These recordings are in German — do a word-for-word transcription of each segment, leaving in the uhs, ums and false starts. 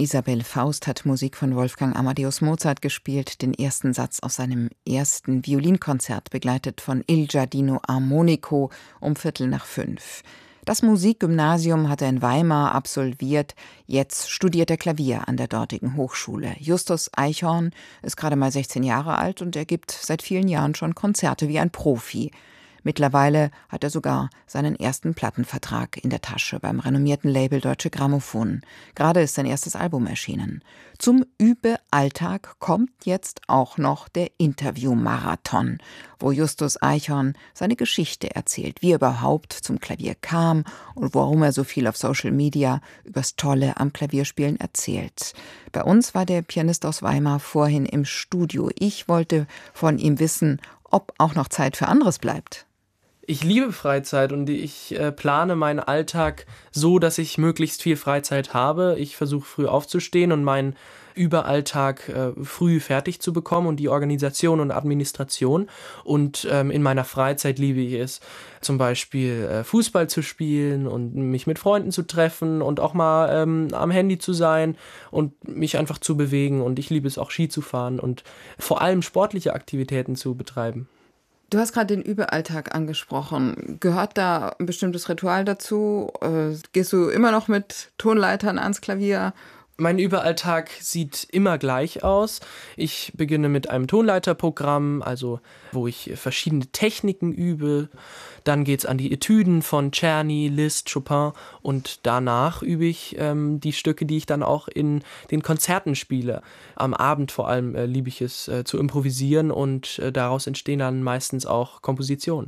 Isabel Faust hat Musik von Wolfgang Amadeus Mozart gespielt, den ersten Satz aus seinem ersten Violinkonzert, begleitet von Il Giardino Armonico um Viertel nach fünf. Das Musikgymnasium hat er in Weimar absolviert, jetzt studiert er Klavier an der dortigen Hochschule. Justus Eichhorn ist gerade mal sechzehn Jahre alt und er gibt seit vielen Jahren schon Konzerte wie ein Profi. Mittlerweile hat er sogar seinen ersten Plattenvertrag in der Tasche beim renommierten Label Deutsche Grammophon. Gerade ist sein erstes Album erschienen. Zum Übealltag kommt jetzt auch noch der Interviewmarathon, wo Justus Eichhorn seine Geschichte erzählt, wie er überhaupt zum Klavier kam und warum er so viel auf Social Media übers Tolle am Klavierspielen erzählt. Bei uns war der Pianist aus Weimar vorhin im Studio. Ich wollte von ihm wissen, ob auch noch Zeit für anderes bleibt. Ich liebe Freizeit und ich äh, plane meinen Alltag so, dass ich möglichst viel Freizeit habe. Ich versuche früh aufzustehen und meinen Überalltag äh, früh fertig zu bekommen und die Organisation und Administration. Und ähm, in meiner Freizeit liebe ich es, zum Beispiel äh, Fußball zu spielen und mich mit Freunden zu treffen und auch mal ähm, am Handy zu sein und mich einfach zu bewegen. Und ich liebe es auch, Ski zu fahren und vor allem sportliche Aktivitäten zu betreiben. Du hast gerade den Übealltag angesprochen. Gehört da ein bestimmtes Ritual dazu? Äh, gehst du immer noch mit Tonleitern ans Klavier? Mein Überalltag sieht immer gleich aus. Ich beginne mit einem Tonleiterprogramm, also wo ich verschiedene Techniken übe. Dann geht's an die Etüden von Czerny, Liszt, Chopin und danach übe ich ähm, die Stücke, die ich dann auch in den Konzerten spiele. Am Abend vor allem äh, liebe ich es äh, zu improvisieren und äh, daraus entstehen dann meistens auch Kompositionen.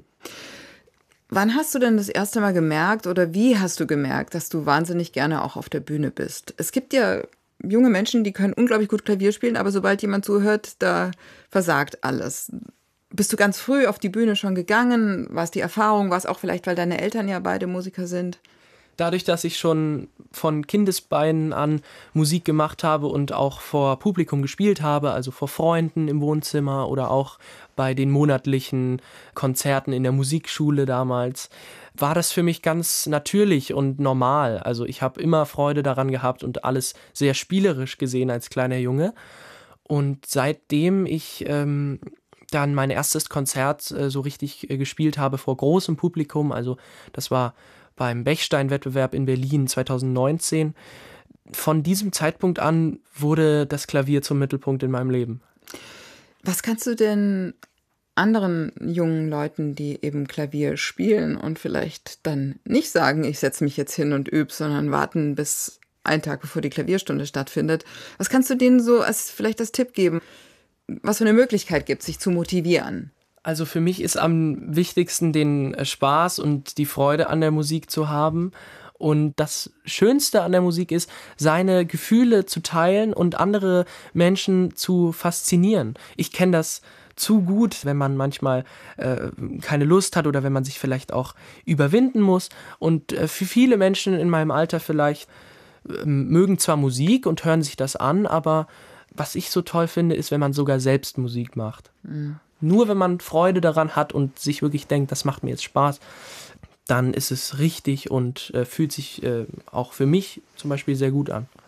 Wann hast du denn das erste Mal gemerkt oder wie hast du gemerkt, dass du wahnsinnig gerne auch auf der Bühne bist? Es gibt ja junge Menschen, die können unglaublich gut Klavier spielen, aber sobald jemand zuhört, da versagt alles. Bist du ganz früh auf die Bühne schon gegangen? War es die Erfahrung? War es auch vielleicht, weil deine Eltern ja beide Musiker sind? Dadurch, dass ich schon von Kindesbeinen an Musik gemacht habe und auch vor Publikum gespielt habe, also vor Freunden im Wohnzimmer oder auch bei den monatlichen Konzerten in der Musikschule damals, war das für mich ganz natürlich und normal. Also ich habe immer Freude daran gehabt und alles sehr spielerisch gesehen als kleiner Junge. Und seitdem ich ähm, dann mein erstes Konzert äh, so richtig äh, gespielt habe vor großem Publikum, also das war beim Bechstein-Wettbewerb in Berlin zweitausendneunzehn. Von diesem Zeitpunkt an wurde das Klavier zum Mittelpunkt in meinem Leben. Was kannst du denn anderen jungen Leuten, die eben Klavier spielen und vielleicht dann nicht sagen, ich setze mich jetzt hin und übe, sondern warten bis einen Tag bevor die Klavierstunde stattfindet, was kannst du denen so als vielleicht als Tipp geben, was für eine Möglichkeit gibt, sich zu motivieren? Also für mich ist am wichtigsten, den Spaß und die Freude an der Musik zu haben. Und das Schönste an der Musik ist, seine Gefühle zu teilen und andere Menschen zu faszinieren. Ich kenne das zu gut, wenn man manchmal äh, keine Lust hat oder wenn man sich vielleicht auch überwinden muss. Und äh, für viele Menschen in meinem Alter vielleicht äh, mögen zwar Musik und hören sich das an, aber was ich so toll finde, ist, wenn man sogar selbst Musik macht. Mhm. Nur wenn man Freude daran hat und sich wirklich denkt, das macht mir jetzt Spaß, dann ist es richtig und äh, fühlt sich äh, auch für mich zum Beispiel sehr gut an.